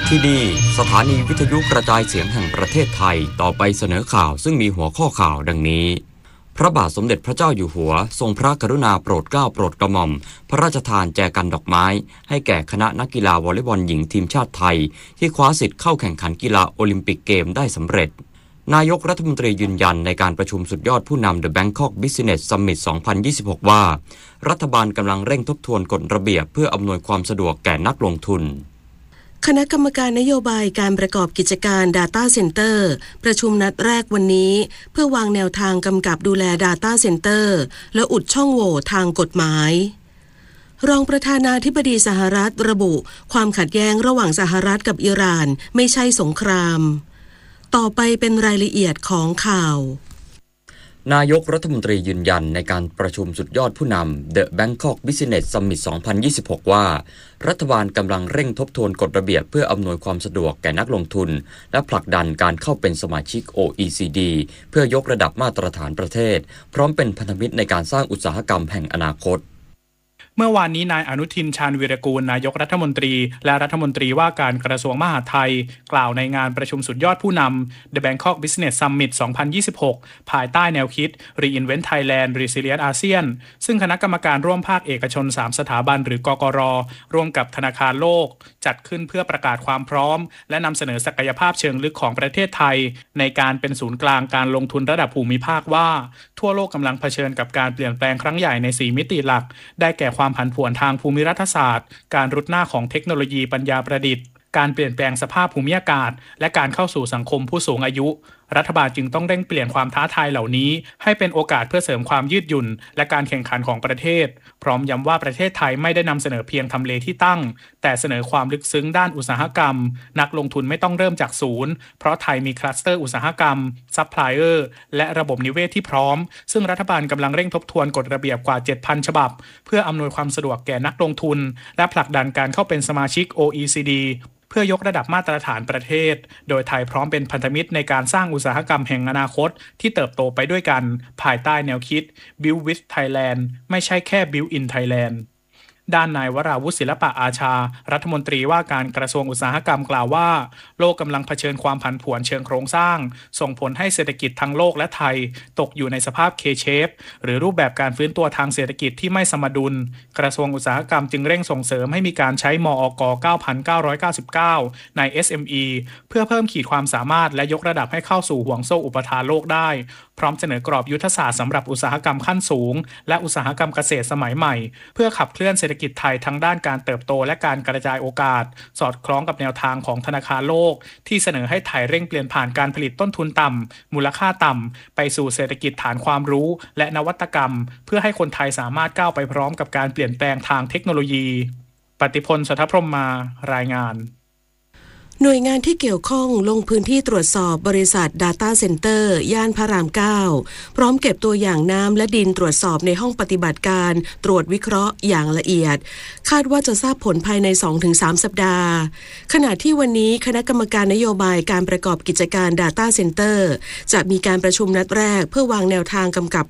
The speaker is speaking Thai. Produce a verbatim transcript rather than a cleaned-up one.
ที่นี่สถานีวิทยุกระจายเสียงแห่งประเทศไทยต่อไปเสนอข่าวซึ่งมีหัวข้อข่าวดังนี้พระบาทสมเด็จพระเจ้าอยู่หัวทรงพระกรุณาโปรดเกล้าโปรดกระหม่อมพระราชทานแจกันดอกไม้ให้แก่คณะนักกีฬาวอลเลย์บอลหญิงทีมชาติไทยที่คว้าสิทธิ์เข้าแข่งขันกีฬาโอลิมปิกเกมได้สำเร็จนายกรัฐมนตรียืนยันในการประชุมสุดยอดผู้นำ The Bangkok Business Summit สองพันยี่สิบหกว่ารัฐบาลกำลังเร่งทบทวนกฎระเบียบเพื่ออำนวยความสะดวกแก่นักลงทุนคณะกรรมการนโยบายการประกอบกิจการ Data Center ประชุมนัดแรกวันนี้เพื่อวางแนวทางกำกับดูแล Data Center และอุดช่องโหว่ทางกฎหมายรองประธานาธิบดีสหรัฐระบุความขัดแย้งระหว่างสหรัฐกับอิหร่านไม่ใช่สงครามต่อไปเป็นรายละเอียดของข่าวนายกรัฐมนตรียืนยันในการประชุมสุดยอดผู้นำ The Bangkok Business Summit สองพันยี่สิบหกว่ารัฐบาลกำลังเร่งทบทวนกฎระเบียบเพื่ออำนวยความสะดวกแก่นักลงทุนและผลักดันการเข้าเป็นสมาชิก โอ อี ซี ดี เพื่อยกระดับมาตรฐานประเทศพร้อมเป็นพันธมิตรในการสร้างอุตสาหกรรมแห่งอนาคตเมื่อวานนี้นายอนุทินชาญวีรกูลนายกรัฐมนตรีและรัฐมนตรีว่าการกระทรวงมหาดไทยกล่าวในงานประชุมสุดยอดผู้นำ The Bangkok Business Summit สองพันยี่สิบหกภายใต้แนวคิด Reinvent Thailand Resilient อาเซียนซึ่งคณะกรรมการร่วมภาคเอกชนสามสถาบันหรือกกร.ร่วมกับธนาคารโลกจัดขึ้นเพื่อประกาศความพร้อมและนำเสนอศักยภาพเชิงลึกของประเทศไทยในการเป็นศูนย์กลางการลงทุนระดับภูมิภาคว่าทั่วโลกกำลังเผชิญกับการเปลี่ยนแปลงครั้งใหญ่ในสี่มิติหลักได้แก่ความผันผวนทางภูมิรัฐศาสตร์การรุดหน้าของเทคโนโลยีปัญญาประดิษฐ์การเปลี่ยนแปลงสภาพภูมิอากาศและการเข้าสู่สังคมผู้สูงอายุรัฐบาลจึงต้องเร่งเปลี่ยนความท้าทายเหล่านี้ให้เป็นโอกาสเพื่อเสริมความยืดหยุ่นและการแข่งขันของประเทศพร้อมย้ำว่าประเทศไทยไม่ได้นำเสนอเพียงทำเลที่ตั้งแต่เสนอความลึกซึ้งด้านอุตสาหกรรมนักลงทุนไม่ต้องเริ่มจากศูนย์เพราะไทยมีคลัสเตอร์อุตสาหกรรมซัพพลายเออร์และระบบนิเวศที่พร้อมซึ่งรัฐบาลกำลังเร่งทบทวนกฎระเบียบกว่า เจ็ดพัน ฉบับเพื่ออำนวยความสะดวกแก่นักลงทุนและผลักดันการเข้าเป็นสมาชิก โอ อี ซี ดีเพื่อยกระดับมาตรฐานประเทศโดยไทยพร้อมเป็นพันธมิตรในการสร้างอุตสาหกรรมแห่งอนาคตที่เติบโตไปด้วยกันภายใต้แนวคิด Build with Thailand ไม่ใช่แค่ Build in Thailandด้านนายวราวุฒิศิลปะอาชารัฐมนตรีว่าการกระทรวงอุตสาหกรรมกล่าวว่าโลกกำลังเผชิญความผันผวนเชิงโครงสร้างส่งผลให้เศรษฐกิจทั้งโลกและไทยตกอยู่ในสภาพ K-shape หรือรูปแบบการฟื้นตัวทางเศรษฐกิจที่ไม่สมดุลกระทรวงอุตสาหกรรมจึงเร่งส่งเสริมให้มีการใช้มอก เก้าพันเก้าร้อยเก้าสิบเก้า ใน เอส เอ็ม อี เพื่อเพิ่มขีดความสามารถและยกระดับให้เข้าสู่ห่วงโซ่อุปทานโลกได้พร้อมเสนอกรอบยุทธศาสตร์สำหรับอุตสาหกรรมขั้นสูงและอุตสาหกรรมเกษตรสมัยใหม่เพื่อขับเคลื่อนเศรษฐกิจไทยทั้งด้านการเติบโตและการกระจายโอกาสสอดคล้องกับแนวทางของธนาคารโลกที่เสนอให้ไทยเร่งเปลี่ยนผ่านการผลิตต้นทุนต่ำมูลค่าต่ำไปสู่เศรษฐกิจฐานความรู้และนวัตกรรมเพื่อให้คนไทยสามารถก้าวไปพร้อมกับการเปลี่ยนแปลงทางเทคโนโลยีปฏิพล สัทธพรหมมารายงานหน่วยงานที่เกี่ยวข้องลงพื้นที่ตรวจสอบบริษัท Data Center ย่านพระรามเก้าพร้อมเก็บตัวอย่างน้ำและดินตรวจสอบในห้องปฏิบัติการตรวจวิเคราะห์อย่างละเอียดคาดว่าจะทราบผลภายใน สองถึงสาม สัปดาห์ขณะที่วันนี้คณะกรรมการนโยบายการประกอบกิจการ Data Center จะมีการประชุมนัดแรกเพื่อวางแนวทางกำกับ